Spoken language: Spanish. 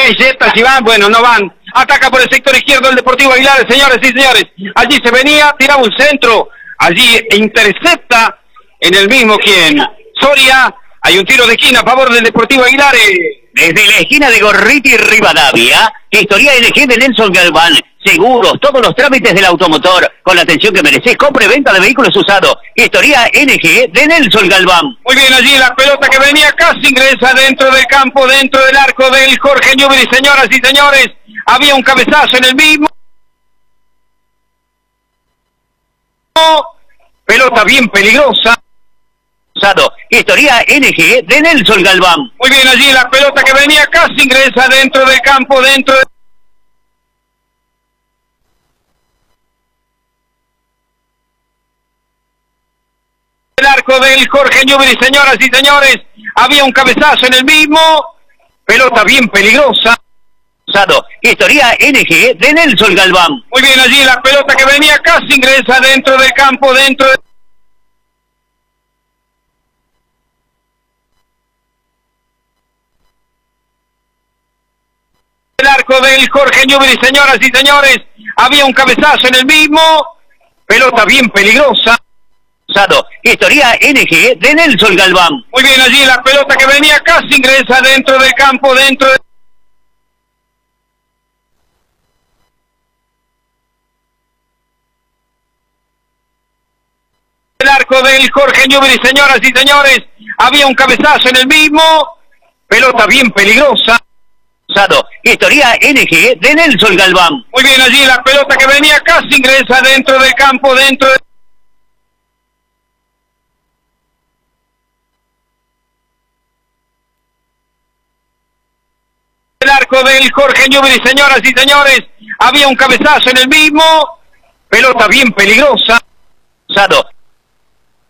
Yeta, si van, bueno, no van. Ataca por el sector izquierdo el Deportivo Aguilar, señores y señores. Allí se venía, tiraba un centro. Allí intercepta en el mismo quien. Soria, hay un tiro de esquina a favor del Deportivo Aguilar. Desde la esquina de Gorriti y Rivadavia, Historia NG de Nelson Galván. Seguros, todos los trámites del automotor, con la atención que mereces. Compra y venta de vehículos usados. Historia NG de Nelson Galván. Muy bien, allí la pelota que venía casi ingresa dentro del campo, dentro del arco del Jorge Newbery, señoras y señores. Había un cabezazo en el mismo. Pelota bien peligrosa. Historia NG de Nelson Galván. Muy bien, allí la pelota que venía casi ingresa dentro del campo, dentro del arco del Jorge Newbery, señoras y señores. Había un cabezazo en el mismo. Pelota bien peligrosa. Historia NG de Nelson Galván. Muy bien, allí la pelota que venía casi ingresa dentro del campo, dentro del arco del Jorge Newbery, señoras y señores. Había un cabezazo en el mismo. Pelota bien peligrosa. Historia NG de Nelson Galván. Muy bien, allí la pelota que venía casi ingresa dentro del campo, dentro del arco del Jorge Newbery, señoras y señores. Había un cabezazo en el mismo. Pelota bien peligrosa. Historia NG de Nelson Galván. Muy bien, allí la pelota que venía casi ingresa dentro del campo, dentro del arco del Jorge Newbery, señoras y señores. Había un cabezazo en el mismo. Pelota bien peligrosa.